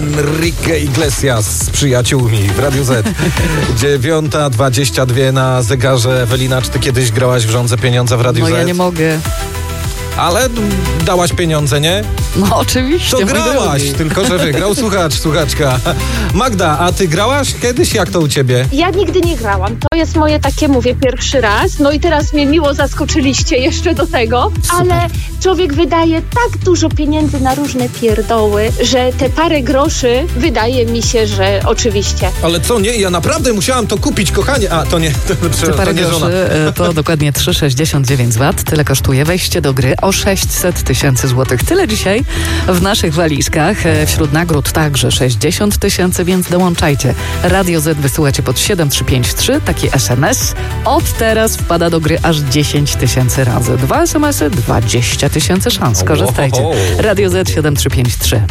Enrique Iglesias z przyjaciółmi w Radiu Z. 9:22 na zegarze. Ewelina, czy ty kiedyś grałaś w Rządze Pieniądze w Radiu Z? No ja nie mogę. Ale dałaś pieniądze, nie? No oczywiście. To grałaś, tylko że wygrał słuchaczka. Magda, a ty grałaś kiedyś? Jak to u ciebie? Ja nigdy nie grałam. To jest moje takie, mówię, pierwszy raz. No i teraz mnie miło zaskoczyliście jeszcze do tego. Super. Ale człowiek wydaje tak dużo pieniędzy na różne pierdoły, że te parę groszy wydaje mi się, że oczywiście. Ale co, nie? Ja naprawdę musiałam to kupić, kochanie. A, to nie, Te parę nie żona. groszy to dokładnie 3,69 Wat. Tyle kosztuje wejście do gry o 600 tysięcy złotych. Tyle dzisiaj w naszych walizkach. Wśród nagród także 60 tysięcy, więc dołączajcie. Radio Z wysyłacie pod 7353, taki SMS. Od teraz wpada do gry aż 10 tysięcy razy. 2 SMS-y, 20 tysięcy szans. Korzystajcie. Radio Z 7353.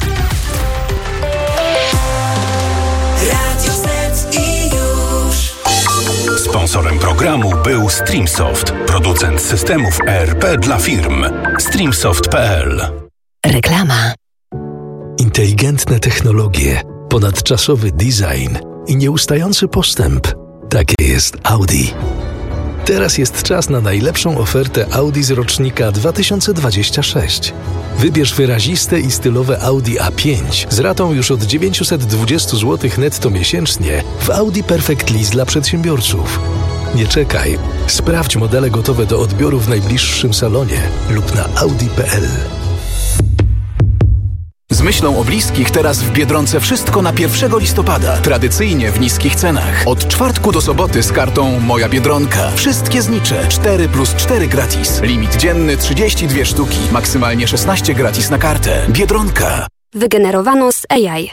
Sponsorem programu był Streamsoft, producent systemów ERP dla firm. Streamsoft.pl. Reklama. Inteligentne technologie, ponadczasowy design i nieustający postęp. Takie jest Audi. Teraz jest czas na najlepszą ofertę Audi z rocznika 2026. Wybierz wyraziste i stylowe Audi A5 z ratą już od 920 zł netto miesięcznie w Audi Perfect Lease dla przedsiębiorców. Nie czekaj. Sprawdź modele gotowe do odbioru w najbliższym salonie lub na audi.pl. Z myślą o bliskich teraz w Biedronce wszystko na 1 listopada. Tradycyjnie w niskich cenach. Od czwartku do soboty z kartą Moja Biedronka. Wszystkie znicze. 4+4 gratis. Limit dzienny 32 sztuki. Maksymalnie 16 gratis na kartę. Biedronka. Wygenerowano z AI.